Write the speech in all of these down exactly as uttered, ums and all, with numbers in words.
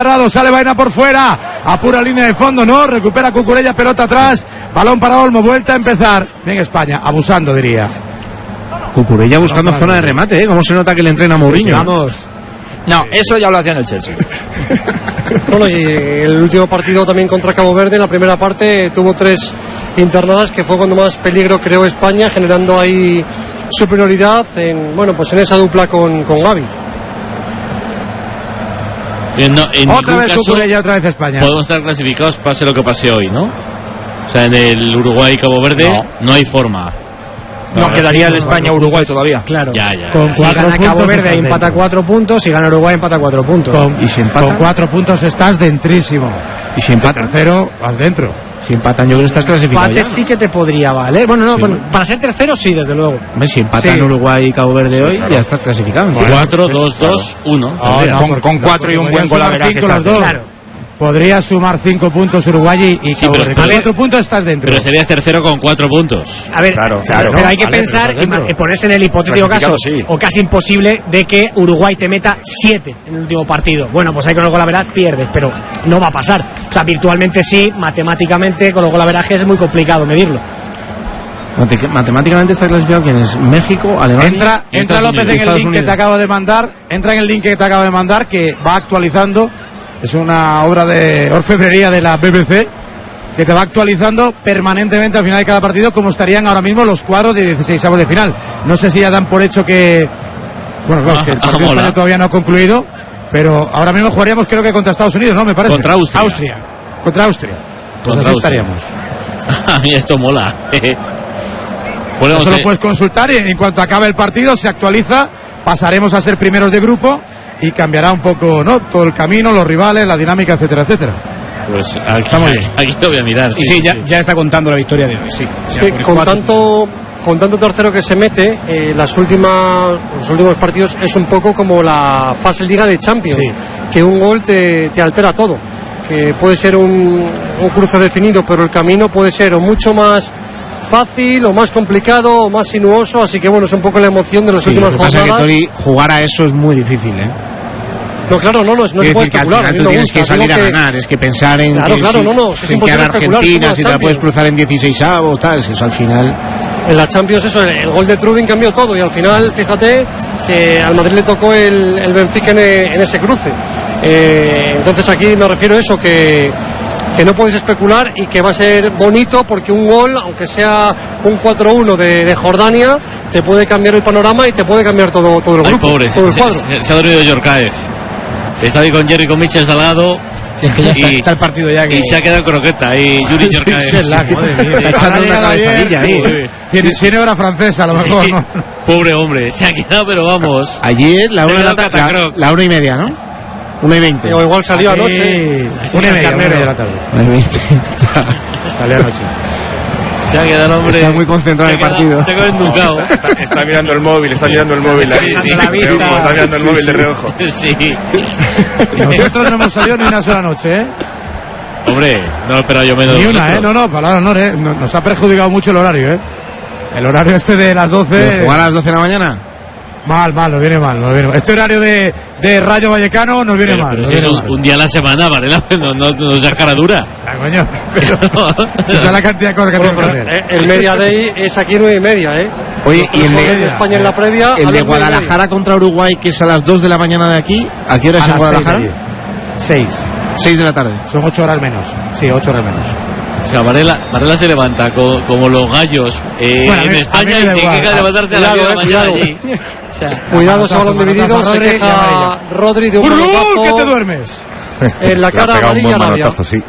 Sale Baena por fuera, a pura línea de fondo, no, recupera Cucurella, pelota atrás, balón para Olmo, vuelta a empezar. Bien España, abusando diría. Cucurella buscando zona de remate, ¿eh? ¿Cómo se nota que le entrena a Mourinho? Sí, vamos. No, eso ya lo hacía en el Chelsea. Bueno, y el último partido también contra Cabo Verde, en la primera parte tuvo tres internadas, que fue cuando más peligro creó España, generando ahí superioridad en, bueno, pues en esa dupla con, con Gavi. En, no, en otra vez caso, Cucurella, otra vez España. Podemos estar clasificados pase lo que pase hoy, ¿no? O sea, en el Uruguay y Cabo Verde no, no hay forma. No, no quedaría el España-Uruguay todavía. Claro. Ya, ya. Con si gana Cabo Verde empata cuatro puntos, si gana Uruguay empata cuatro puntos. Con, y si empatan, con cuatro puntos estás dentrísimo. Y si empatan, tercero, vas dentro. Si empatan, yo creo que estás clasificado. Empate sí que te podría valer. Bueno, no, sí. bueno, para ser tercero sí, desde luego. Si empatan sí. Uruguay y Cabo Verde sí, hoy, claro. ya estás clasificado. cuatro, dos, dos, uno. Con cuatro y un buen golaveraje los dos. Claro. Podría sumar cinco puntos Uruguay y sí, Cabo Verde. Con cuatro puntos estás dentro. Pero serías tercero con cuatro puntos. A ver, claro, claro. Pero hay que vale, pensar y ponerse en el hipotético caso, sí. o casi imposible, de que Uruguay te meta siete en el último partido. Bueno, pues ahí con el golaveraje pierdes, pero no va a pasar. O sea, virtualmente sí, matemáticamente con los golaverajes es muy complicado medirlo. Matemáticamente está clasificado quién es, México, Alemania. Entra, entra López en el link Unidos. que te acabo de mandar. Entra en el link que te acabo de mandar, que va actualizando. Es una obra de orfebrería de la B B C que te va actualizando permanentemente al final de cada partido como estarían ahora mismo los cuadros de dieciseisavos de final. No sé si ya dan por hecho que, bueno, claro, ah, que el partido ah, español todavía no ha concluido, pero ahora mismo jugaríamos creo que contra Estados Unidos, ¿no? Me parece. Contra Austria. Austria. Contra Austria. Contra Austria. estaríamos. A mí esto mola. Eso lo puedes consultar y en cuanto acabe el partido se actualiza, pasaremos a ser primeros de grupo. Y cambiará un poco, ¿no? Todo el camino, los rivales, la dinámica, etcétera, etcétera. Pues aquí, aquí lo voy a mirar. Sí, sí, sí, ya, ya está contando la victoria de hoy, sí. Es que con cuatro. tanto con tanto tercero que se mete, eh, las últimas, los últimos partidos es un poco como la fase Liga de Champions, sí. que un gol te, te altera todo. Que puede ser un, un cruce definido, pero el camino puede ser o mucho más fácil o más complicado o más sinuoso, así que bueno, es un poco la emoción de las sí, últimas lo que jornadas. Pasa que, Tori, jugar a eso es muy difícil, ¿eh? No, claro, no, no, no se puede especular. Al final tú tienes que salir a que... ganar, es que pensar en claro, que, claro, si, no, no, es en que a Argentina, si te la puedes cruzar en dieciseisavos, tal, eso al final. En la Champions eso, el gol de Trubin cambió todo y al final, fíjate que al Madrid le tocó el, el Benfica en, en ese cruce. Eh, entonces aquí me refiero a eso, que que no puedes especular y que va a ser bonito porque un gol, aunque sea un cuatro uno de, de Jordania, te puede cambiar el panorama y te puede cambiar todo, todo el Ay, grupo. Pobre, todo el se, cuadro. Se, se ha dormido Yorkaev. Está ahí con Jerry, con Michel Salgado. Sí, es que ya está, y, está el partido ya que... y se ha quedado croqueta y Yuri Yorkaev. Sí, la, madre mía, está echando una cabezadilla ahí. Tiene, tiene hora francesa a lo mejor, sí. ¿no? Pobre hombre, se ha quedado, pero vamos. Ayer la una, la, la, la una y media, ¿no? Una y veinte. O igual salió Aquí, anoche. Una y media, una de la tarde. Una y veinte. Salió anoche. Se ha quedado el hombre. Está muy concentrado en el partido. Se ha quedado enducado. Está, está, está mirando el móvil, está mirando el móvil ahí. Sí, la vista. reojo, está mirando el móvil sí, de reojo. Sí. Nosotros no hemos salido ni una sola noche, ¿eh? Hombre, no lo esperaba yo menos. Ni una, ¿eh? No, no, para honor, ¿eh? Nos ha perjudicado mucho el horario, ¿eh? El horario este de las doce. ¿Jugar a las doce de la mañana? Mal, mal, nos viene mal, nos viene mal. Este horario de, de Rayo Vallecano nos viene pero, mal. Pero nos si viene es mal. Un, un día a la semana, ¿vale? No, no, no seas cara dura. Ah, coño. Pero, esa la cantidad de cosas que bueno, tengo que hacer. El, el media day es aquí nueve y media, ¿eh? Oye, y el de, de España en la previa. El de Guadalajara contra Uruguay, que es a las dos de la mañana de aquí. ¿A qué hora es en Guadalajara? seis. seis de la tarde. Son ocho horas menos. Sí, ocho horas menos. O sea, Varela, Varela se levanta co, como los gallos eh, bueno, en España y se queja de levantarse a las diez de la mañana allí. O sea, cuidado, ese balón dividido, se queja Rodri de un manotazo. ¿Qué te duermes? En la cara amarilla un buen manotazo, sí.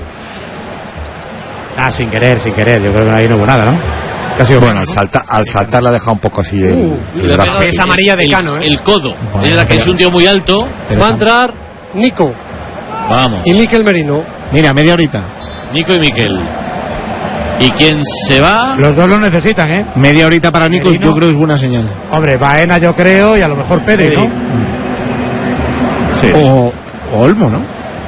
Ah, sin querer, sin querer. Yo creo que ahí no hubo nada, ¿no? Casi bueno, al saltar, al saltar la ha dejado un poco así el, uh, el brazo. Es amarilla de Cano, el, ¿eh? El codo. Bueno, es la que es un tío muy alto. Va a entrar Nico. Vamos. Y Mikel Merino. Mira, media horita. Nico y Mikel. ¿Y quién se va? Los dos lo necesitan, ¿eh? Media horita para Nico, Merino. yo creo que es buena señal. Hombre, Baena yo creo y a lo mejor Pedri, ¿no? Sí. O, o Olmo, ¿no?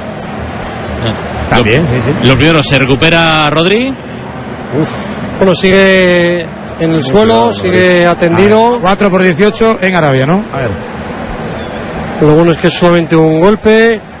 Ah, También, lo, sí, sí. Lo primero, ¿se recupera Rodri? Uf. Bueno, sigue en el suelo, sigue atendido. cuatro por dieciocho en Arabia, ¿no? A ver. Lo bueno es que es solamente un golpe.